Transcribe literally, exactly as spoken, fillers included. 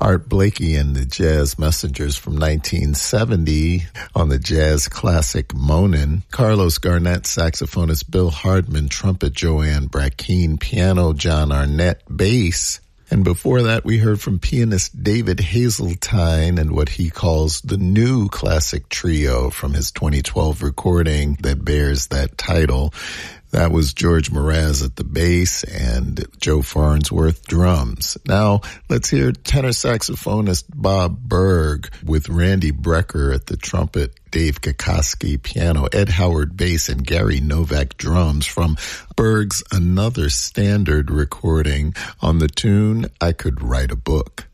Art Blakey and the Jazz Messengers from nineteen seventy on the jazz classic Moanin'. Carlos Garnett, saxophonist Bill Hardman, trumpet Joanne Brackeen, piano John Arnett, bass. And before that, we heard from pianist David Hazeltine and what he calls the new classic trio from his twenty twelve recording that bears that title. That was George Mraz at the bass and Joe Farnsworth drums. Now, let's hear tenor saxophonist Bob Berg with Randy Brecker at the trumpet, Dave Kokoski piano, Ed Howard bass, and Gary Novak drums from Berg's Another Standard recording on the tune I Could Write a Book.